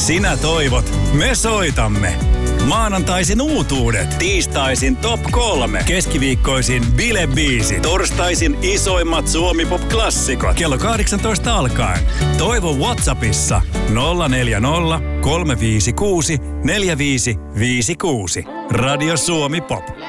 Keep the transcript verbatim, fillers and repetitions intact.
Sinä toivot, me soitamme. Maanantaisin uutuudet, tiistaisin top kolme, keskiviikkoisin bilebiisi, torstaisin isoimmat Suomi-pop-klassikot. Kello kahdeksantoista alkaen. Toivo WhatsAppissa nolla neljä nolla, kolme viisi kuusi, neljä viisi viisi kuusi. Radio Suomi Pop.